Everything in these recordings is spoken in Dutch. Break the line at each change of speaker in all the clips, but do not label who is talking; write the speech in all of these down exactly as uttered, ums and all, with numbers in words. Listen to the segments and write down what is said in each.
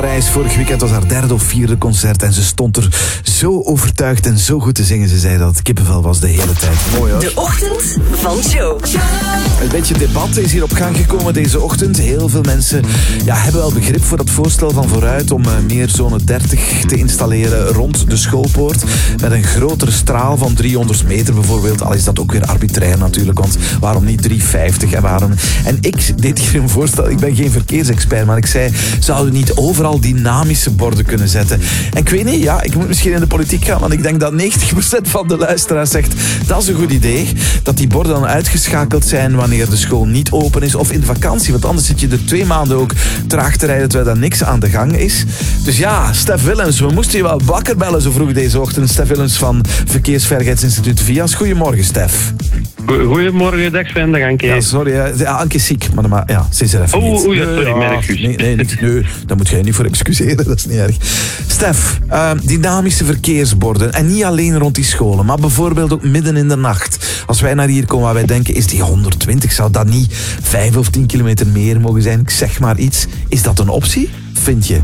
Parijs. Vorig weekend was haar derde of vierde concert en ze stond er zo overtuigd en zo goed te zingen. Ze zei dat het kippenvel was de hele tijd. Mooi hoor.
De ochtend van Joe.
Een beetje debat is hier op gang gekomen deze ochtend. Heel veel mensen ja, hebben wel begrip voor dat voorstel van Vooruit om uh, meer zone dertig te installeren rond de schoolpoort. Met een grotere straal van driehonderd meter bijvoorbeeld. Al is dat ook weer arbitrair natuurlijk, want waarom niet driehonderdvijftig en waarom... En ik deed hier een voorstel, ik ben geen verkeersexpert, maar ik zei, zouden we niet overal dynamische borden kunnen zetten? En ik weet niet, ja, ik moet misschien in de politiek gaan, want ik denk dat negentig procent van de luisteraars zegt, dat is een goed idee. Dat die borden dan uitgeschakeld zijn wanneer de school niet open is of in de vakantie, want anders zit je er twee maanden ook traag te rijden terwijl er niks aan de gang is. Dus ja, Stef Willems, we moesten je wel wakker bellen zo vroeg deze ochtend. Stef Willems van Verkeersveiligheidsinstituut V I A S. Goedemorgen, Stef.
Goedemorgen, dag Sven, dag Anke.
Ja, sorry, ja, Anke is ziek, maar, maar ja, ze is er even
oh,
niet.
Oei, sorry, ja, mijn excuus.
Nee, nee, niet, nee, daar moet jij niet voor excuseren, dat is niet erg. Stef, uh, dynamische verkeersborden, en niet alleen rond die scholen, maar bijvoorbeeld ook midden in de nacht. Als wij naar hier komen waar wij denken, is die honderdtwintig, zou dat niet vijf of tien kilometer meer mogen zijn? Ik zeg maar iets. Is dat een optie, vind je?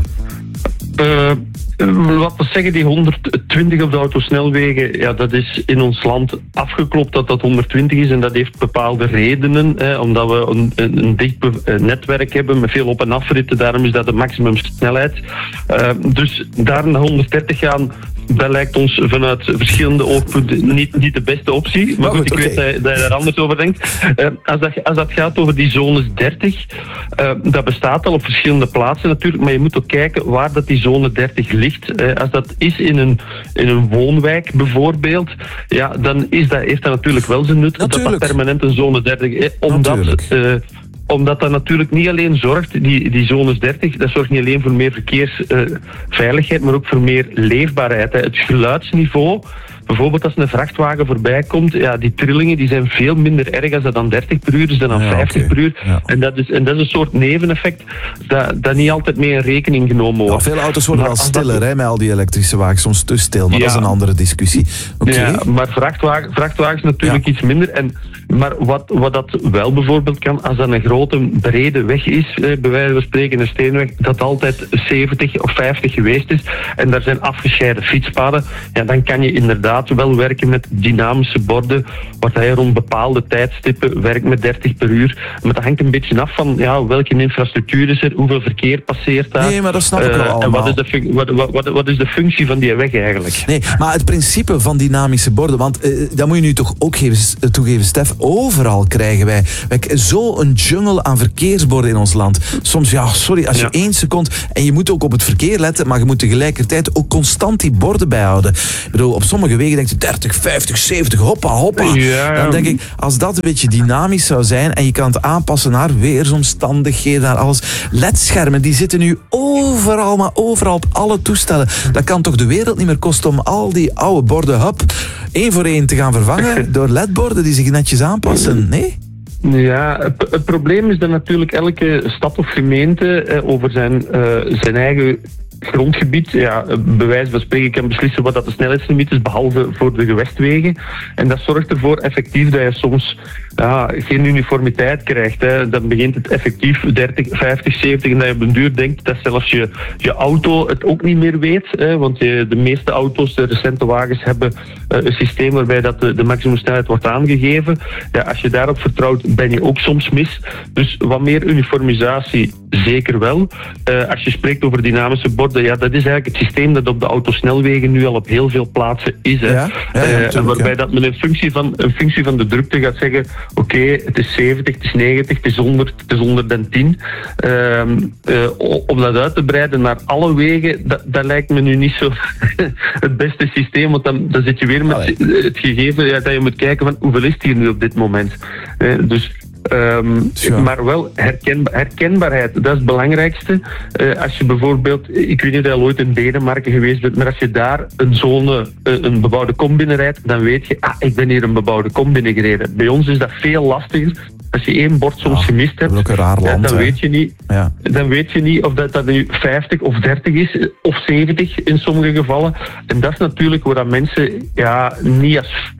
Uh... Wat we zeggen, die honderdtwintig op de autosnelwegen, ja, dat is in ons land afgeklopt dat dat honderdtwintig is. En dat heeft bepaalde redenen, hè, omdat we een, een, een dicht netwerk hebben met veel op- en afritten. Daarom is dat de maximumsnelheid. Uh, dus daar naar honderddertig gaan, dat lijkt ons vanuit verschillende oogpunten niet, niet de beste optie. Maar goed, ik okay. weet dat je, dat je daar anders over denkt. Uh, als, dat, als dat gaat over die zones dertig, uh, dat bestaat al op verschillende plaatsen natuurlijk, maar je moet ook kijken waar dat die zone dertig ligt. Uh, als dat is in een, in een woonwijk bijvoorbeeld, ja, dan is dat, heeft dat natuurlijk wel zijn nut.
Natuurlijk.
Dat dat permanent een zone dertig is. Omdat... Uh, Omdat dat natuurlijk niet alleen zorgt, die, die zones dertig, dat zorgt niet alleen voor meer verkeersveiligheid, uh, maar ook voor meer leefbaarheid. Hè. Het geluidsniveau, bijvoorbeeld als een vrachtwagen voorbij komt, ja, die trillingen die zijn veel minder erg als dat dan dertig per uur is dan, dan ja, vijftig okay. per uur. Ja. En, dat is, en dat is een soort neveneffect dat, dat niet altijd mee in rekening genomen wordt.
Ja, veel auto's worden maar wel stiller, dat... hè, met al die elektrische wagens, soms te stil, maar ja. dat is een andere discussie. Okay.
Ja, maar vrachtwagen, vrachtwagens natuurlijk ja. iets minder. En, maar wat, wat dat wel bijvoorbeeld kan, als dat een grote brede weg is, eh, bij wijze van spreken een steenweg, dat altijd zeventig of vijftig geweest is, en daar zijn afgescheiden fietspaden, ja, dan kan je inderdaad wel werken met dynamische borden, waar je rond bepaalde tijdstippen werkt met dertig per uur. Maar dat hangt een beetje af van ja, welke infrastructuur is er, hoeveel verkeer passeert daar.
Nee, maar dat snap ik wel uh, allemaal.
En wat is, de fun- wat, wat, wat, wat is de functie van die weg eigenlijk?
Nee, maar het principe van dynamische borden, want uh, dat moet je nu toch ook geven, toegeven, Stef, overal krijgen wij, wij zo'n jungle aan verkeersborden in ons land. Soms, ja, sorry, als je ja. één seconde... En je moet ook op het verkeer letten, maar je moet tegelijkertijd ook constant die borden bijhouden. Ik bedoel, op sommige wegen denk je dertig, vijftig, zeventig, hoppa, hoppa. Ja. Dan denk ik, als dat een beetje dynamisch zou zijn en je kan het aanpassen naar weersomstandigheden, naar alles. L E D-schermen, die zitten nu overal, maar overal op alle toestellen. Dat kan toch de wereld niet meer kosten om al die oude borden, hop, één voor één te gaan vervangen door L E D-borden die zich netjes aanpassen, nee?
Ja, het, het probleem is dat natuurlijk elke stad of gemeente eh, over zijn, uh, zijn eigen grondgebied, ja, bij wijze van spreken kan beslissen wat dat de snelheidslimiet is, behalve voor de gewestwegen. En dat zorgt ervoor effectief dat je soms ja, geen uniformiteit krijgt. Hè. Dan begint het effectief dertig, vijftig, zeventig en dat je op den duur denkt dat zelfs je, je auto het ook niet meer weet. Hè, want je, de meeste auto's, de recente wagens, hebben uh, een systeem waarbij dat de, de maximumsnelheid wordt aangegeven. Ja, als je daarop vertrouwt, ben je ook soms mis. Dus wat meer uniformisatie, zeker wel. Uh, als je spreekt over dynamische borden, ja, dat is eigenlijk het systeem dat op de autosnelwegen nu al op heel veel plaatsen is. Hè. Ja, ja, ja, uh, waarbij ja. dat men in functie van, in functie van de drukte gaat zeggen, oké, okay, het is zeventig, het is negentig, het is honderd, het is honderdtien. Uh, uh, om dat uit te breiden naar alle wegen, dat, dat lijkt me nu niet zo het beste systeem, want dan, dan zit je weer met Allee. het gegeven ja, dat je moet kijken van hoeveel is het hier nu op dit moment. Uh, dus Um, ja. Maar wel herkenba- herkenbaarheid, dat is het belangrijkste. Uh, als je bijvoorbeeld, ik weet niet of je ooit in Denemarken geweest bent, maar als je daar een zone, uh, een bebouwde kom binnenrijdt, dan weet je, ah, ik ben hier een bebouwde kom binnengereden. Bij ons is dat veel lastiger. Als je één bord soms ja, gemist hebt,
ook een raar land,
ja, dan, weet je niet,
ja.
dan weet je niet of dat, dat nu vijftig of dertig is, of zeventig in sommige gevallen. En dat is natuurlijk waar dat mensen ja, niet als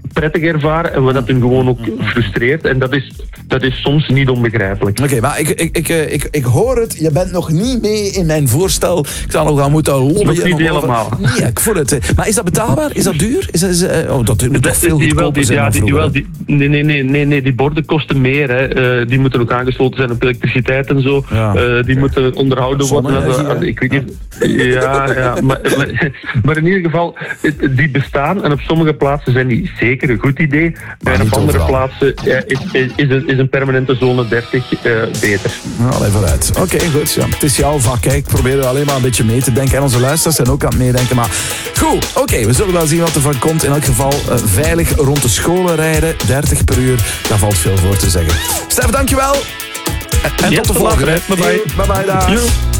prettig ervaren en wat dat hun gewoon ook frustreert. En dat is, dat is soms niet onbegrijpelijk.
Oké, okay, maar ik, ik, ik, ik, ik hoor het. Je bent nog niet mee in mijn voorstel. Ik zal nog gaan moeten lobbyen.
Nog niet helemaal.
Nee, ik voel het. Maar is dat betaalbaar? Is dat duur? Is dat, is, oh, dat moet toch veel goedkoper zijn
ja,
dan
die, wel, die, nee, nee, nee, nee, nee, die borden kosten meer. Hè. Uh, die moeten ook aangesloten zijn op elektriciteit en zo. Ja. Uh, die moeten onderhouden worden. Ik weet niet. Ja, ja. Maar, maar, maar in ieder geval, die bestaan en op sommige plaatsen zijn die zeker een goed idee. Maar en op andere overal. plaatsen ja, is, is, is, een, is een permanente zone dertig uh, beter.
Nou, even uit. Oké, okay, goed. Ja. Het is jouw vak. Ik probeer er alleen maar een beetje mee te denken. En onze luisteraars zijn ook aan het meedenken. Maar goed, oké. Okay, we zullen wel zien wat er van komt. In elk geval uh, veilig rond de scholen rijden. dertig per uur. Daar valt veel voor te zeggen. Stef, dankjewel. En, en
yes,
tot de volgende.
Bye bye.
Bye bye, dag.